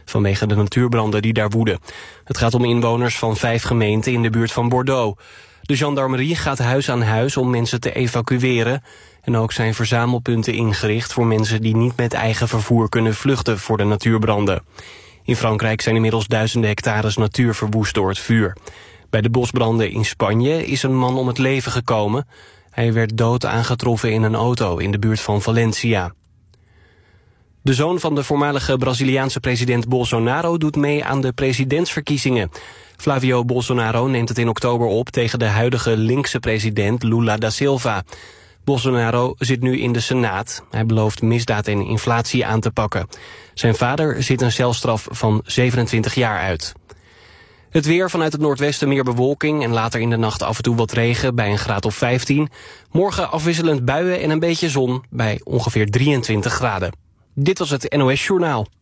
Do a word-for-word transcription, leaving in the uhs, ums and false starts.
vanwege de natuurbranden die daar woeden. Het gaat om inwoners van vijf gemeenten in de buurt van Bordeaux. De gendarmerie gaat huis aan huis om mensen te evacueren. En ook zijn verzamelpunten ingericht voor mensen die niet met eigen vervoer kunnen vluchten voor de natuurbranden. In Frankrijk zijn inmiddels duizenden hectares natuur verwoest door het vuur. Bij de bosbranden in Spanje is een man om het leven gekomen. Hij werd dood aangetroffen in een auto in de buurt van Valencia. De zoon van de voormalige Braziliaanse president Bolsonaro doet mee aan de presidentsverkiezingen. Flavio Bolsonaro neemt het in oktober op tegen de huidige linkse president Lula da Silva. Bolsonaro zit nu in de Senaat. Hij belooft misdaad en inflatie aan te pakken. Zijn vader zit een celstraf van zevenentwintig jaar uit. Het weer: vanuit het noordwesten meer bewolking en later in de nacht af en toe wat regen bij een graad of vijftien. Morgen afwisselend buien en een beetje zon bij ongeveer drieëntwintig graden. Dit was het N O S Journaal.